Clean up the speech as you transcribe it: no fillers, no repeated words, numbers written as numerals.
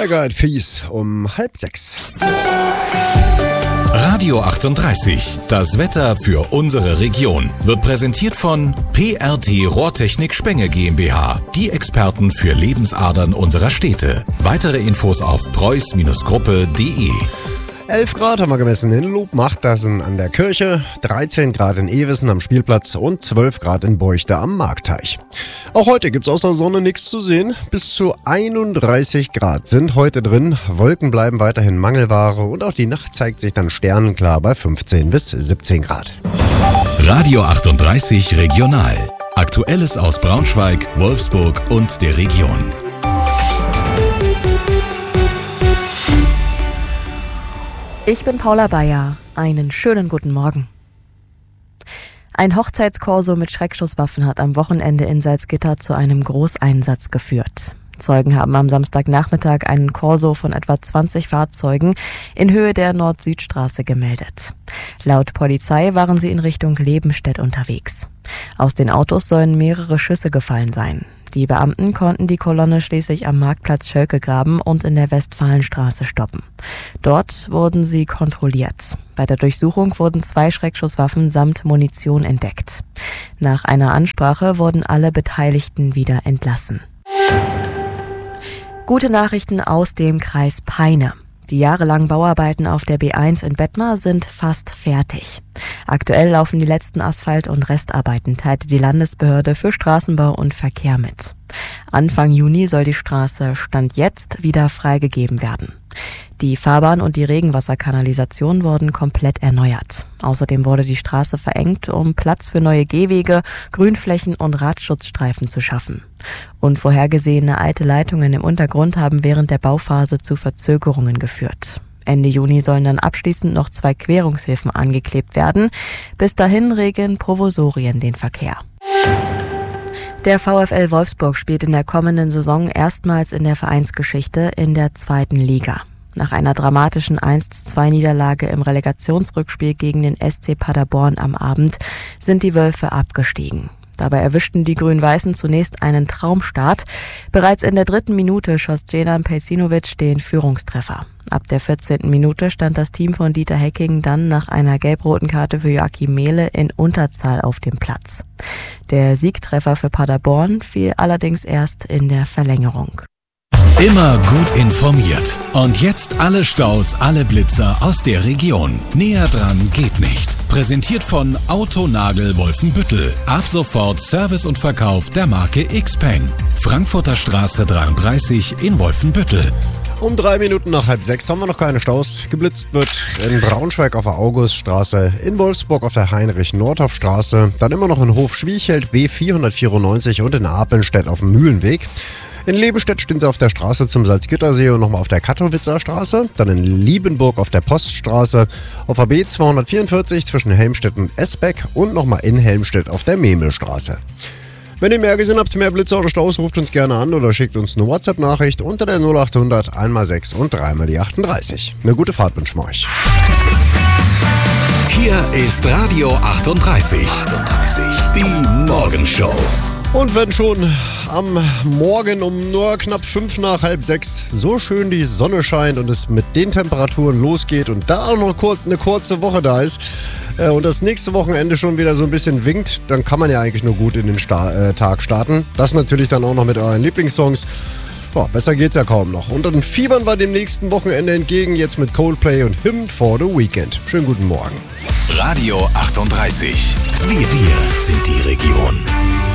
Black Eyed Peas um 5:30. Radio 38, das Wetter für unsere Region, wird präsentiert von PRT Rohrtechnik Spenge GmbH, die Experten für Lebensadern unserer Städte. Weitere Infos auf preuß-gruppe.de. 11 Grad haben wir gemessen in Lobmachtassen an der Kirche, 13 Grad in Ewissen am Spielplatz und 12 Grad in Beuchte am Marktteich. Auch heute gibt's außer Sonne nichts zu sehen. Bis zu 31 Grad sind heute drin. Wolken bleiben weiterhin Mangelware und auch die Nacht zeigt sich dann sternenklar bei 15 bis 17 Grad. Radio 38 Regional. Aktuelles aus Braunschweig, Wolfsburg und der Region. Ich bin Paula Bayer. Einen schönen guten Morgen. Ein Hochzeitskorso mit Schreckschusswaffen hat am Wochenende in Salzgitter zu einem Großeinsatz geführt. Zeugen haben am Samstagnachmittag einen Korso von etwa 20 Fahrzeugen in Höhe der Nord-Süd-Straße gemeldet. Laut Polizei waren sie in Richtung Lebenstedt unterwegs. Aus den Autos sollen mehrere Schüsse gefallen sein. Die Beamten konnten die Kolonne schließlich am Marktplatz Schölkegraben und in der Westfalenstraße stoppen. Dort wurden sie kontrolliert. Bei der Durchsuchung wurden 2 Schreckschusswaffen samt Munition entdeckt. Nach einer Ansprache wurden alle Beteiligten wieder entlassen. Gute Nachrichten aus dem Kreis Peine. Die jahrelangen Bauarbeiten auf der B1 in Bettmar sind fast fertig. Aktuell laufen die letzten Asphalt- und Restarbeiten, teilte die Landesbehörde für Straßenbau und Verkehr mit. Anfang Juni soll die Straße Stand jetzt wieder freigegeben werden. Die Fahrbahn und die Regenwasserkanalisation wurden komplett erneuert. Außerdem wurde die Straße verengt, um Platz für neue Gehwege, Grünflächen und Radschutzstreifen zu schaffen. Unvorhergesehene alte Leitungen im Untergrund haben während der Bauphase zu Verzögerungen geführt. Ende Juni sollen dann abschließend noch 2 Querungshilfen angeklebt werden. Bis dahin regeln Provisorien den Verkehr. Der VfL Wolfsburg spielt in der kommenden Saison erstmals in der Vereinsgeschichte in der 2. Liga. Nach einer dramatischen 1:2 Niederlage im Relegationsrückspiel gegen den SC Paderborn am Abend sind die Wölfe abgestiegen. Dabei erwischten die Grün-Weißen zunächst einen Traumstart. Bereits in der 3. Minute schoss Celan Pejsinovic den Führungstreffer. Ab der 14. Minute stand das Team von Dieter Hecking dann nach einer gelb-roten Karte für Joachim Mehle in Unterzahl auf dem Platz. Der Siegtreffer für Paderborn fiel allerdings erst in der Verlängerung. Immer gut informiert. Und jetzt alle Staus, alle Blitzer aus der Region. Näher dran geht nicht. Präsentiert von Autonagel Wolfenbüttel. Ab sofort Service und Verkauf der Marke Xpeng. Frankfurter Straße 33 in Wolfenbüttel. Um 3 Minuten nach 5:30 haben wir noch keine Staus. Geblitzt wird in Braunschweig auf der Auguststraße, in Wolfsburg auf der Heinrich-Nordhoff-Straße, dann immer noch in Hof-Schwiecheld B494 und in Apelstedt auf dem Mühlenweg. In Lebenstedt stehen sie auf der Straße zum Salzgittersee und nochmal auf der Kattowitzer Straße. Dann in Liebenburg auf der Poststraße, auf der B244 zwischen Helmstedt und Esbeck und nochmal in Helmstedt auf der Memelstraße. Wenn ihr mehr gesehen habt, mehr Blitzer oder Staus, ruft uns gerne an oder schickt uns eine WhatsApp-Nachricht unter der 0800 1x6 und 3x38. Eine gute Fahrt wünschen wir euch. Hier ist Radio 38. Die Morgenshow. Und wenn schon am Morgen um nur knapp 5 nach 5:30 so schön die Sonne scheint und es mit den Temperaturen losgeht und da auch noch eine kurze Woche da ist und das nächste Wochenende schon wieder so ein bisschen winkt, dann kann man ja eigentlich nur gut in den Tag starten. Das natürlich dann auch noch mit euren Lieblingssongs. Boah, besser geht's ja kaum noch. Und dann fiebern wir dem nächsten Wochenende entgegen, jetzt mit Coldplay und Hymn for the Weekend. Schönen guten Morgen. Radio 38. Wir sind die Region.